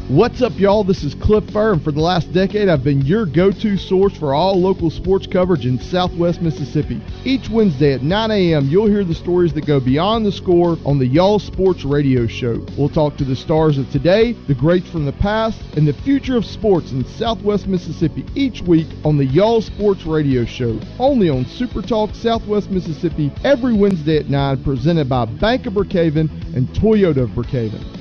What's up, y'all? This is Cliff Furr, and for the last decade, I've been your go-to source for all local sports coverage in Southwest Mississippi. Each Wednesday at 9 a.m., you'll hear the stories that go beyond the score on the Y'all Sports Radio Show. We'll talk to the stars of today, the greats from the past, and the future of sports in Southwest Mississippi each week on the Y'all Sports Radio Show, only on Super Talk Southwest Mississippi every Wednesday at 9, presented by Bank of Brookhaven and Toyota of Brookhaven.